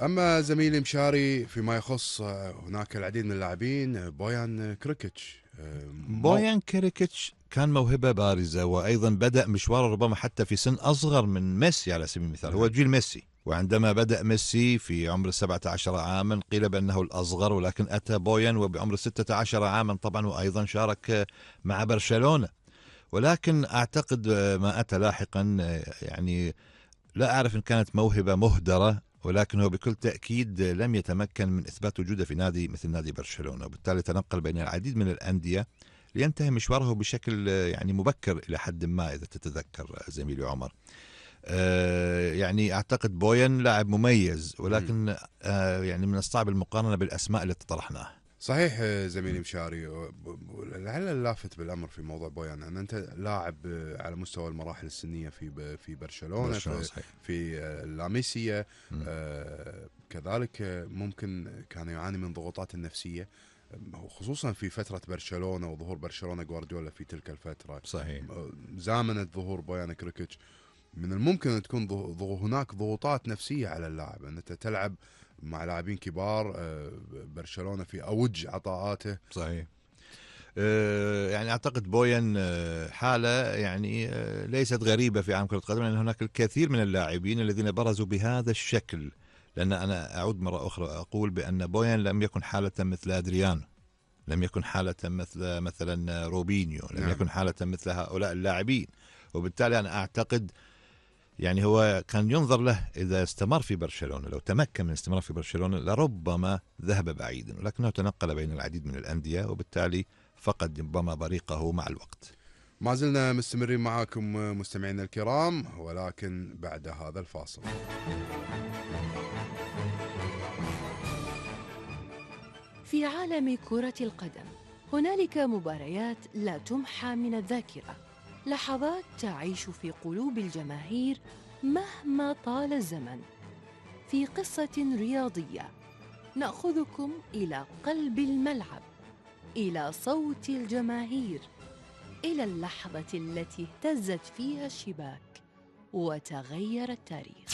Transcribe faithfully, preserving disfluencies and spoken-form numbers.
أما زميلي مشاري فيما يخص آه، هناك العديد من اللاعبين آه، بويان كريكيتش آه، مو بويان كيريكيتش كان موهبة بارزة، وأيضا بدأ مشواره ربما حتى في سن أصغر من ميسي على سبيل المثال. هو نعم جيل ميسي، وعندما بدأ ميسي في عمر السبعة عشر عاما قيل بأنه الأصغر، ولكن أتى بويان وبعمر الستة عشر عاما طبعا، وأيضا شارك مع برشلونة. ولكن أعتقد ما أتى لاحقا يعني لا أعرف إن كانت موهبة مهدرة، ولكن هو بكل تأكيد لم يتمكن من إثبات وجوده في نادي مثل نادي برشلونة، وبالتالي تنقل بين العديد من الأندية لينتهي مشواره بشكل يعني مبكر إلى حد ما، إذا تتذكر زميلي عمر. آه يعني أعتقد بوين لاعب مميز، مم. ولكن آه يعني من الصعب المقارنة بالأسماء التي طرحناها. صحيح آه، زميلي مشاري آه، ب- ب- لعل اللافت بالأمر في موضوع بويان أن أنت لاعب آه، على مستوى المراحل السنية في ب- في برشلونة برشلونة في صحيح. في آه، اللاميسيا. مم. آه، كذلك آه، ممكن كان يعاني من ضغوطات النفسية آه، خصوصا في فترة برشلونة وظهور برشلونة جوارديولا في تلك الفترة. صحيح. آه، زامنت ظهور بويان كريكيتش. من الممكن أن تكون ضغ- ضغ- هناك ضغوطات نفسية على اللاعب أن أنت تلعب مع لاعبين كبار. آه، برشلونة في أوج عطاءاته. صحيح. آه، يعني أعتقد بويان آه، حالة يعني آه، ليست غريبة في عالم كرة القدم، لأن هناك الكثير من اللاعبين الذين برزوا بهذا الشكل. لأن أنا أعود مرة أخرى أقول بأن بويان لم يكن حالة مثل أدريانو، لم يكن حالة مثل مثلا روبينيو، لم نعم يكن حالة مثل هؤلاء اللاعبين. وبالتالي أنا أعتقد يعني هو كان ينظر له إذا استمر في برشلونة، لو تمكن من الاستمرار في برشلونة لربما ذهب بعيدا، ولكنه تنقل بين العديد من الأندية، وبالتالي فقد ربما بريقه مع الوقت. ما زلنا مستمرين معاكم آه، مستمعينا الكرام، ولكن بعد هذا الفاصل. في عالم كرة القدم هنالك مباريات لا تمحى من الذاكرة، لحظات تعيش في قلوب الجماهير مهما طال الزمن. في قصة رياضية نأخذكم إلى قلب الملعب، إلى صوت الجماهير، إلى اللحظة التي اهتزت فيها الشباك وتغير التاريخ.